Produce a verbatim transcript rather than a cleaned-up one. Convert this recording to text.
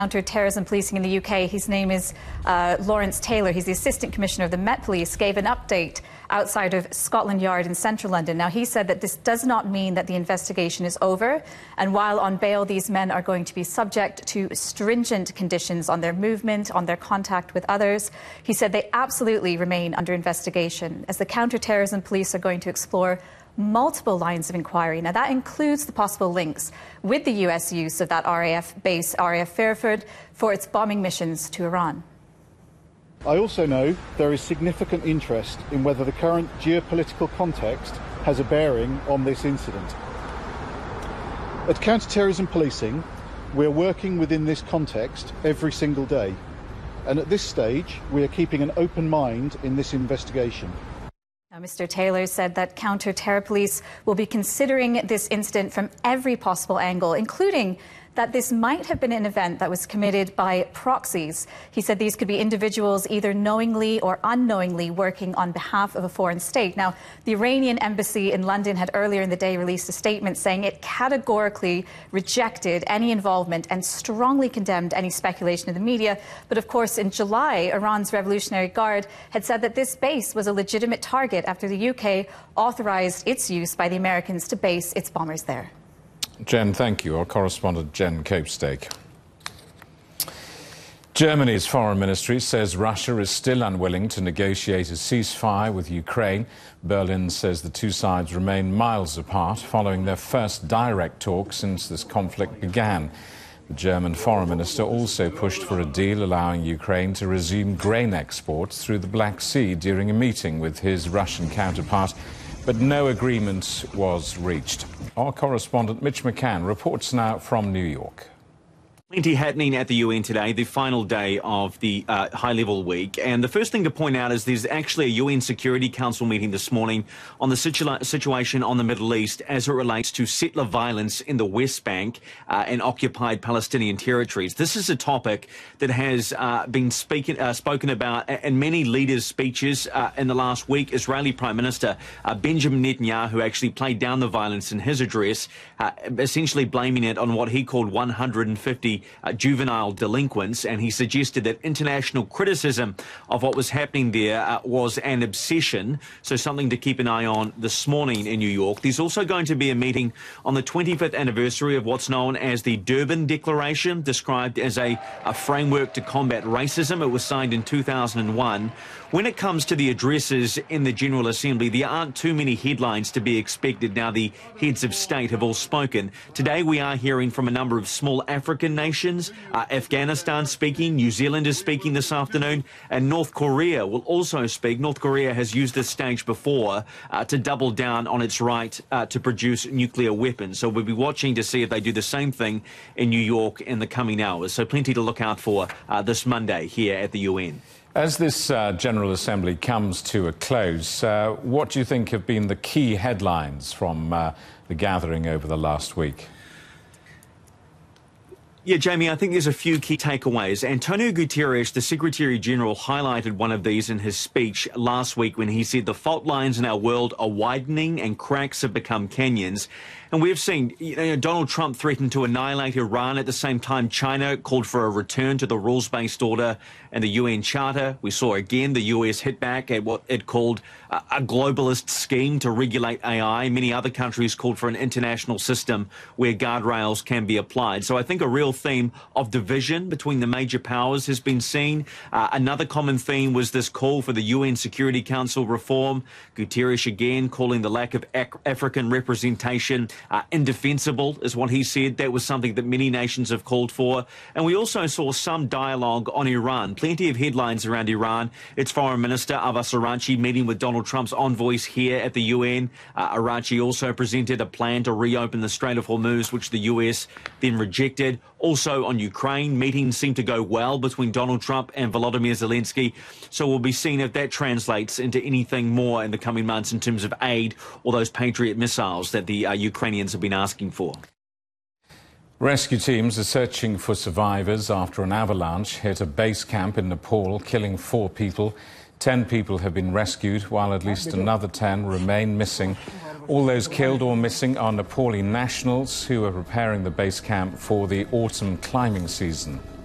Counter-terrorism policing in the U K. His name is uh, Lawrence Taylor. He's the Assistant Commissioner of the Met Police, gave an update outside of Scotland Yard in central London. Now, he said that this does not mean that the investigation is over. And while on bail, these men are going to be subject to stringent conditions on their movement, on their contact with others. He said they absolutely remain under investigation, as the counter-terrorism police are going to explore multiple lines of inquiry. Now, that includes the possible links with the U S use of that R A F base, R A F Fairford, for its bombing missions to Iran. I also know there is significant interest in whether the current geopolitical context has a bearing on this incident. At Counter-Terrorism Policing, we are working within this context every single day. And at this stage, we are keeping an open mind in this investigation. Now, Mister Taylor said that counter-terror police will be considering this incident from every possible angle, including that this might have been an event that was committed by proxies. He said these could be individuals either knowingly or unknowingly working on behalf of a foreign state. Now, the Iranian embassy in London had earlier in the day released a statement saying it categorically rejected any involvement and strongly condemned any speculation in the media. But of course, in July, Iran's Revolutionary Guard had said that this base was a legitimate target after the U K authorized its use by the Americans to base its bombers there. Jen, thank you. Our correspondent Jen Copestake. Germany's foreign ministry says Russia is still unwilling to negotiate a ceasefire with Ukraine. Berlin says the two sides remain miles apart following their first direct talk since this conflict began. The German foreign minister also pushed for a deal allowing Ukraine to resume grain exports through the Black Sea during a meeting with his Russian counterpart, but no agreement was reached. Our correspondent Mitch McCann reports now from New York. Plenty happening at the U N today, the final day of the uh, high-level week. And the first thing to point out is there's actually a U N Security Council meeting this morning on the situa situation on the Middle East as it relates to settler violence in the West Bank uh, and occupied Palestinian territories. This is a topic that has uh, been speaking, uh, spoken about in many leaders' speeches uh, in the last week. Israeli Prime Minister uh, Benjamin Netanyahu actually played down the violence in his address, uh, essentially blaming it on what he called one hundred fifty Uh, juvenile delinquents, and he suggested that international criticism of what was happening there uh, was an obsession, so something to keep an eye on this morning in New York. There's also going to be a meeting on the twenty-fifth anniversary of what's known as the Durban Declaration, described as a, a framework to combat racism. It was signed in two thousand one. When it comes to the addresses in the General Assembly, there aren't too many headlines to be expected now the heads of state have all spoken. Today we are hearing from a number of small African nations. Uh, Afghanistan speaking, New Zealand is speaking this afternoon, and North Korea will also speak. North Korea has used this stage before uh, to double down on its right uh, to produce nuclear weapons. So we'll be watching to see if they do the same thing in New York in the coming hours. So plenty to look out for uh, this Monday here at the U N. As this uh, General Assembly comes to a close, uh, what do you think have been the key headlines from uh, the gathering over the last week? Yeah, Jamie, I think there's a few key takeaways. Antonio Guterres, the Secretary-General, highlighted one of these in his speech last week when he said the fault lines in our world are widening and cracks have become canyons. And we've seen, you know, Donald Trump threatened to annihilate Iran. At the same time, China called for a return to the rules-based order and the U N Charter. We saw again the U S hit back at what it called a, a globalist scheme to regulate A I. Many other countries called for an international system where guardrails can be applied. So I think a real theme of division between the major powers has been seen. Uh, another common theme was this call for the U N Security Council reform. Guterres again calling the lack of ac African representation Uh, indefensible, is what he said. That was something that many nations have called for. And we also saw some dialogue on Iran. Plenty of headlines around Iran. Its Foreign Minister Abbas Araghchi meeting with Donald Trump's envoys here at the U N. Uh, Araghchi also presented a plan to reopen the Strait of Hormuz, which the U S then rejected. Also on Ukraine, meetings seem to go well between Donald Trump and Volodymyr Zelensky. So we'll be seeing if that translates into anything more in the coming months in terms of aid or those Patriot missiles that the uh, Ukrainians have been asking for. Rescue teams are searching for survivors after an avalanche hit a base camp in Nepal, killing four people. Ten people have been rescued, while at least another ten remain missing. All those killed or missing are Nepali nationals who are preparing the base camp for the autumn climbing season.